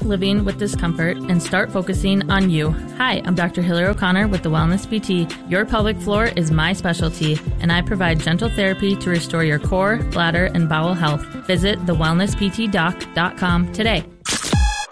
living with discomfort and start focusing on you. Hi, I'm Dr. Hillary O'Connor with the Wellness PT. Your pelvic floor is my specialty, and I provide gentle therapy to restore your core, bladder, and bowel health. Visit thewellnessPTdoc.com today.